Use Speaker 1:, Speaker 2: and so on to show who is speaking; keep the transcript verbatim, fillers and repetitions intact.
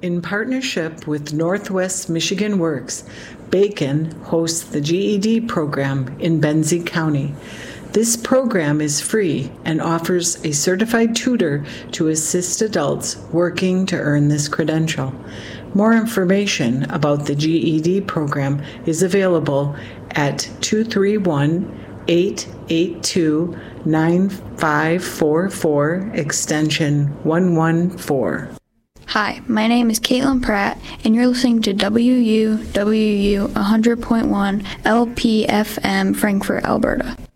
Speaker 1: In partnership with Northwest Michigan Works, Bacon hosts the G E D program in Benzie County. This program is free and offers a certified tutor to assist adults working to earn this credential. More information about the G E D program is available at two three one, eight eight two, nine five four four, extension one one four.
Speaker 2: Hi, my name is Caitlin Pratt, and you're listening to W U W U one hundred point one L P F M, Frankfort, Alberta.